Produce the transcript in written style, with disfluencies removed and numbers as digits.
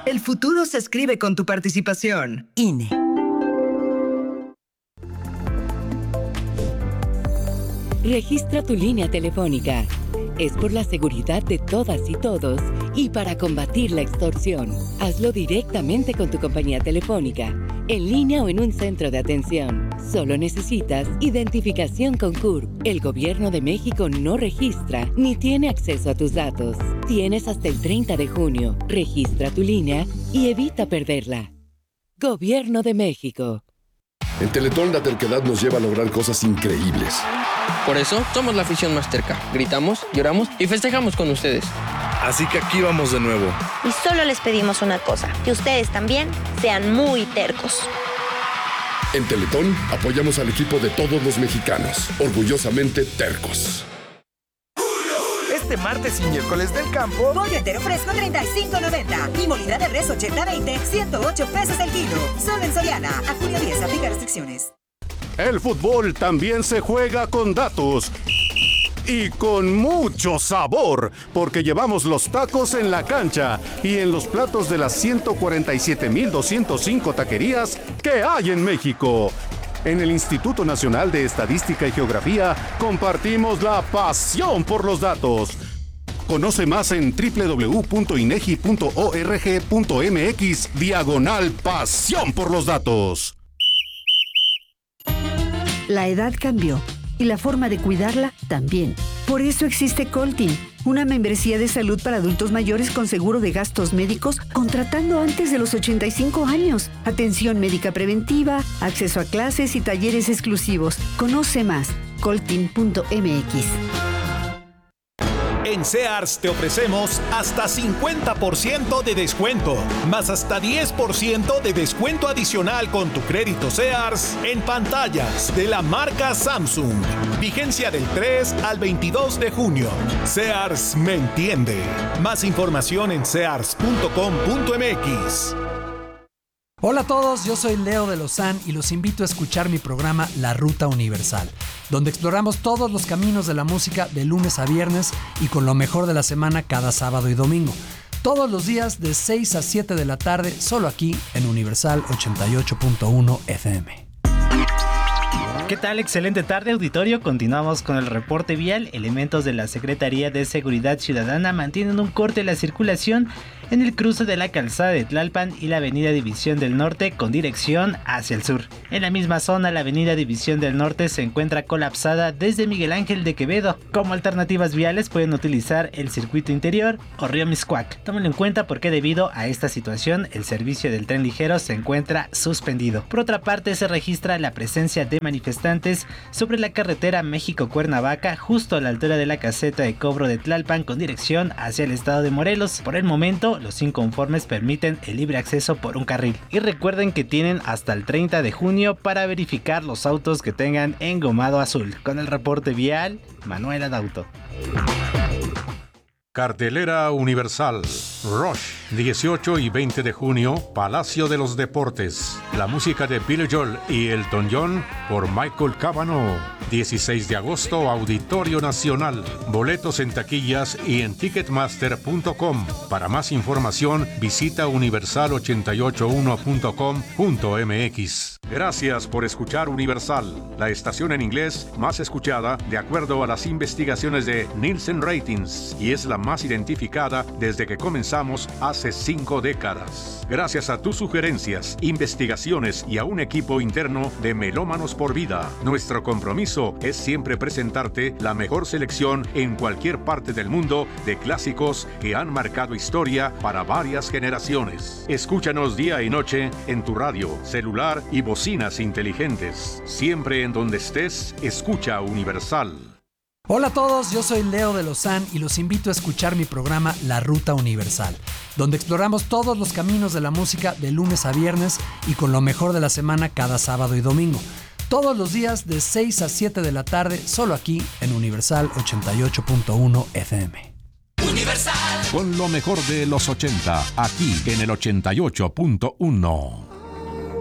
El futuro se escribe con tu participación. INE. Registra tu línea telefónica. Es por la seguridad de todas y todos y para combatir la extorsión. Hazlo directamente con tu compañía telefónica, en línea o en un centro de atención. Solo necesitas identificación con CURP. El Gobierno de México no registra ni tiene acceso a tus datos. Tienes hasta el 30 de junio. Registra tu línea y evita perderla. Gobierno de México. En Teletón la terquedad nos lleva a lograr cosas increíbles. Por eso somos la afición más terca. Gritamos, lloramos y festejamos con ustedes. Así que aquí vamos de nuevo. Y solo les pedimos una cosa, que ustedes también sean muy tercos. En Teletón apoyamos al equipo de todos los mexicanos, orgullosamente tercos. Este martes y miércoles del campo, pollo entero fresco $35.90 y molida de res 80-20, 108 pesos el kilo. Solo en Soriana. A junio 10, aplica restricciones. El fútbol también se juega con datos y con mucho sabor, porque llevamos los tacos en la cancha y en los platos de las 147,205 taquerías que hay en México. En el Instituto Nacional de Estadística y Geografía compartimos la pasión por los datos. Conoce más en www.inegi.org.mx/pasión por los datos. La edad cambió y la forma de cuidarla también. Por eso existe Coltin, una membresía de salud para adultos mayores con seguro de gastos médicos contratando antes de los 85 años. Atención médica preventiva, acceso a clases y talleres exclusivos. Conoce más, coltin.mx. En Sears te ofrecemos hasta 50% de descuento, más hasta 10% de descuento adicional con tu crédito Sears en pantallas de la marca Samsung. Vigencia del 3 al 22 de junio. Sears me entiende. Más información en sears.com.mx. Hola a todos, yo soy Leo de Lozán y los invito a escuchar mi programa La Ruta Universal, donde exploramos todos los caminos de la música de lunes a viernes y con lo mejor de la semana cada sábado y domingo. Todos los días de 6 a 7 de la tarde, solo aquí en Universal 88.1 FM. ¿Qué tal? Excelente tarde, auditorio. Continuamos con el reporte vial. Elementos de la Secretaría de Seguridad Ciudadana mantienen un corte en la circulación en el cruce de la calzada de Tlalpan y la avenida División del Norte con dirección hacia el sur. En la misma zona, la avenida División del Norte se encuentra colapsada desde Miguel Ángel de Quevedo. Como alternativas viales pueden utilizar el circuito interior o Río Mixcoac. Tómenlo en cuenta porque debido a esta situación el servicio del tren ligero se encuentra suspendido. Por otra parte, se registra la presencia de manifestantes sobre la carretera México-Cuernavaca justo a la altura de la caseta de cobro de Tlalpan con dirección hacia el estado de Morelos. Por el momento, los inconformes permiten el libre acceso por un carril. Y recuerden que tienen hasta el 30 de junio para verificar los autos que tengan engomado azul. Con el reporte vial, Manuel Adauto. Cartelera Universal. Rush, 18 y 20 de junio, Palacio de los Deportes. La música de Billy Joel y Elton John por Michael Cavanaugh. 16 de agosto, Auditorio Nacional. Boletos en taquillas y en ticketmaster.com. Para más información, visita universal881.com.mx. Gracias por escuchar Universal, la estación en inglés más escuchada de acuerdo a las investigaciones de Nielsen Ratings y es la más identificada desde que comenzamos hace 5 décadas. Gracias a tus sugerencias, investigaciones y a un equipo interno de Melómanos por Vida, nuestro compromiso es siempre presentarte la mejor selección en cualquier parte del mundo de clásicos que han marcado historia para varias generaciones. Escúchanos día y noche en tu radio, celular y bocinas inteligentes. Siempre en donde estés, escucha Universal. Hola a todos, yo soy Leo de Lozán y los invito a escuchar mi programa La Ruta Universal, donde exploramos todos los caminos de la música de lunes a viernes y con lo mejor de la semana cada sábado y domingo. Todos los días de 6 a 7 de la tarde, solo aquí en Universal 88.1 FM. Universal. Con lo mejor de los 80, aquí en el 88.1.